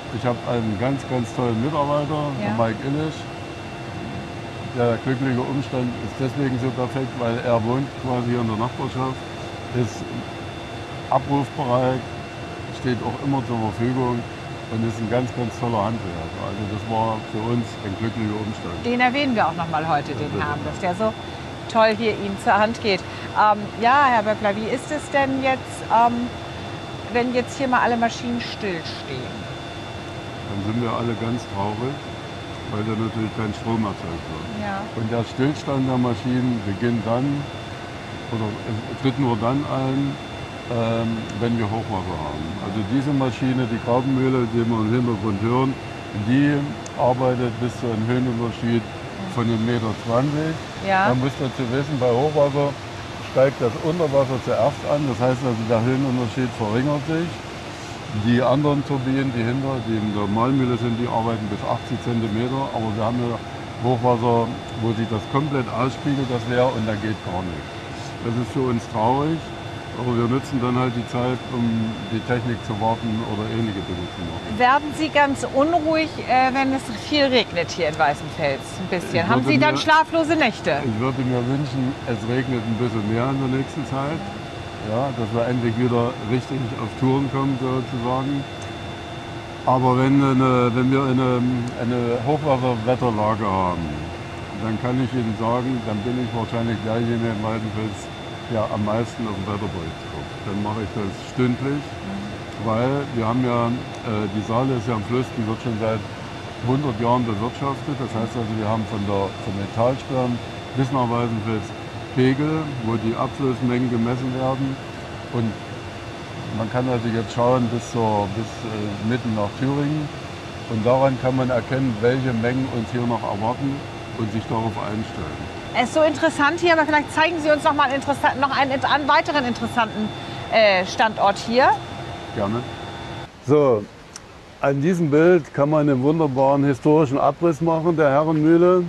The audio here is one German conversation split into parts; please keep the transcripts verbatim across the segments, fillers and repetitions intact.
Ich habe einen ganz, ganz tollen Mitarbeiter, Ja. der Mike Illisch. Der glückliche Umstand ist deswegen so perfekt, weil er wohnt quasi hier in der Nachbarschaft, ist abrufbereit, steht auch immer zur Verfügung und ist ein ganz, ganz toller Handwerker. Also das war für uns ein glücklicher Umstand. Den erwähnen wir auch noch mal heute, den Herrn, dass der so toll hier Ihnen zur Hand geht. Ähm, ja, Herr Böckler, wie ist es denn jetzt, ähm, wenn jetzt hier mal alle Maschinen stillstehen? Dann sind wir alle ganz traurig, weil da natürlich kein Strom erzeugt wird. Ja. Und der Stillstand der Maschinen beginnt dann, oder es tritt nur dann ein, ähm, wenn wir Hochwasser haben. Also diese Maschine, die Graupenmühle, die wir im Hintergrund hören, die arbeitet bis zu einem Höhenunterschied von einem Meter zwanzig. Ja. Man muss dazu wissen, bei Hochwasser steigt das Unterwasser zuerst an. Das heißt also, der Höhenunterschied verringert sich. Die anderen Turbinen, die hinter, die in der Mahlmühle sind, die arbeiten bis achtzig Zentimeter. Aber wir haben ja Hochwasser, wo sich das komplett ausspiegelt, das Leer, und da geht gar nichts. Das ist für uns traurig. Aber wir nutzen dann halt die Zeit, um die Technik zu warten oder ähnliche Dinge zu machen. Werden Sie ganz unruhig, äh, wenn es viel regnet hier in Weißenfels? Ein bisschen. Ich Haben würde Sie dann mir- schlaflose Nächte? Ich würde mir wünschen, es regnet ein bisschen mehr in der nächsten Zeit. Ja, dass wir endlich wieder richtig auf Touren kommen, sozusagen. Aber wenn, eine, wenn wir eine, eine Hochwasserwetterlage haben, dann kann ich Ihnen sagen, dann bin ich wahrscheinlich derjenige in Weißenfels, der am meisten auf den Wetterbericht guckt. Dann mache ich das stündlich, weil wir haben ja, äh, die Saale ist ja am Fluss, die wird schon seit hundert Jahren bewirtschaftet. Das heißt also, wir haben von der, von den Talsperren bis nach Weißenfels Pegel, wo die Abflussmengen gemessen werden. Und man kann also jetzt schauen bis, zur, bis äh, mitten nach Thüringen. Und daran kann man erkennen, welche Mengen uns hier noch erwarten und sich darauf einstellen. Es ist so interessant hier, aber vielleicht zeigen Sie uns noch mal interessant, noch einen, einen weiteren interessanten äh, Standort hier. Gerne. So, an diesem Bild kann man einen wunderbaren historischen Abriss machen der Herrenmühle.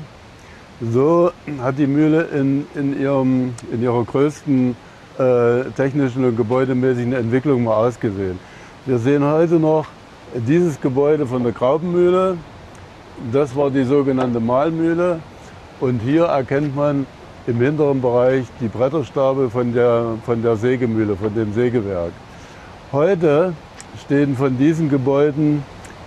So hat die Mühle in, in, ihrem, in ihrer größten äh, technischen und gebäudemäßigen Entwicklung mal ausgesehen. Wir sehen heute noch dieses Gebäude von der Graupenmühle. Das war die sogenannte Mahlmühle. Und hier erkennt man im hinteren Bereich die Bretterstabe von der, von der Sägemühle, von dem Sägewerk. Heute stehen von diesen Gebäuden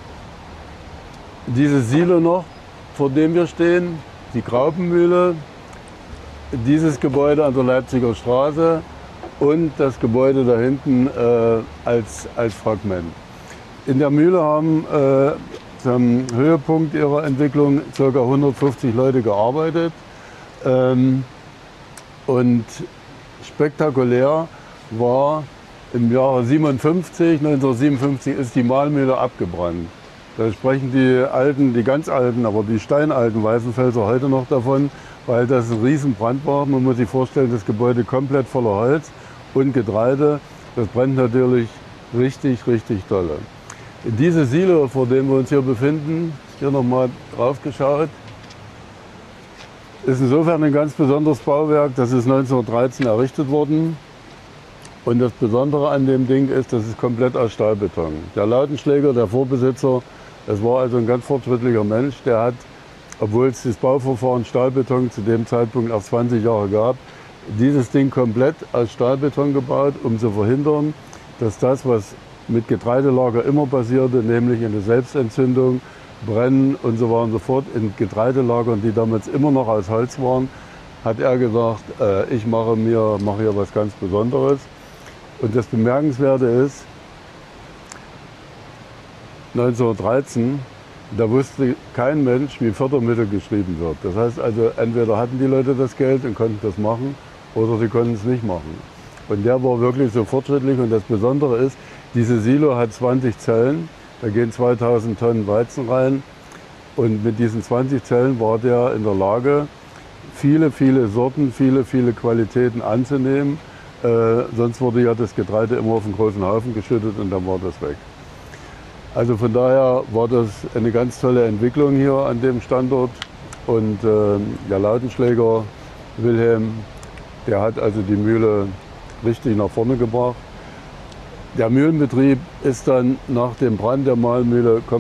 dieses Silo noch, vor dem wir stehen, die Graupenmühle, dieses Gebäude an der Leipziger Straße und das Gebäude da hinten äh, als, als Fragment. In der Mühle haben äh, zum Höhepunkt ihrer Entwicklung ca. hundertfünfzig Leute gearbeitet. Ähm, und spektakulär war im Jahre siebenundfünfzig, neunzehnhundertsiebenundfünfzig ist die Mahlmühle abgebrannt. Da sprechen die alten, die ganz alten, aber die steinalten Weißenfelser heute noch davon, weil das ein Riesenbrand war. Man muss sich vorstellen, das Gebäude komplett voller Holz und Getreide. Das brennt natürlich richtig, richtig dolle. Diese Silo, vor dem wir uns hier befinden, hier nochmal drauf geschaut, ist insofern ein ganz besonderes Bauwerk. Das ist neunzehnhundertdreizehn errichtet worden. Und das Besondere an dem Ding ist, das ist komplett aus Stahlbeton. Der Lautenschläger, der Vorbesitzer, das war also ein ganz fortschrittlicher Mensch, der hat, obwohl es das Bauverfahren Stahlbeton zu dem Zeitpunkt erst zwanzig Jahre gab, dieses Ding komplett aus Stahlbeton gebaut, um zu verhindern, dass das, was mit Getreidelager immer passierte, nämlich eine Selbstentzündung, Brennen und so weiter und so fort, in Getreidelagern, die damals immer noch aus Holz waren, hat er gesagt, äh, ich mache mir mache hier was ganz Besonderes. Und das Bemerkenswerte ist, neunzehnhundertdreizehn, da wusste kein Mensch, wie Fördermittel geschrieben wird. Das heißt also, entweder hatten die Leute das Geld und konnten das machen, oder sie konnten es nicht machen. Und der war wirklich so fortschrittlich. Und das Besondere ist, diese Silo hat zwanzig Zellen, da gehen zweitausend Tonnen Weizen rein. Und mit diesen zwanzig Zellen war der in der Lage, viele, viele Sorten, viele, viele Qualitäten anzunehmen. Äh, sonst wurde ja das Getreide immer auf einen großen Haufen geschüttet und dann war das weg. Also von daher war das eine ganz tolle Entwicklung hier an dem Standort. Und äh, der Lautenschläger Wilhelm, der hat also die Mühle richtig nach vorne gebracht. Der Mühlenbetrieb ist dann nach dem Brand der Mahlmühle